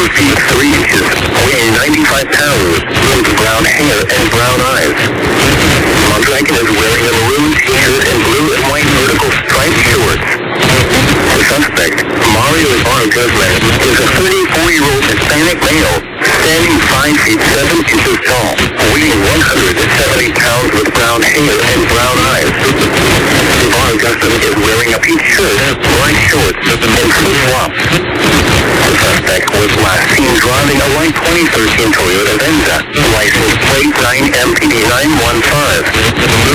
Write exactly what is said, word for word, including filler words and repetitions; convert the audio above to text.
four feet three inches, weighing ninety-five pounds, with brown hair and brown eyes. Mondragon is wearing a maroon t-shirt and blue and white vertical striped shorts. The suspect, Mario R. Guzman, is a thirty-four-year-old Hispanic male, standing five feet seven inches tall, weighing one hundred seventy pounds with brown hair and brown eyes. R. Guzman is wearing a peach shirt, black shorts, and flip-flops. The suspect was last seen driving a light twenty thirteen Toyota Venza, license plate nine M P D nine one five.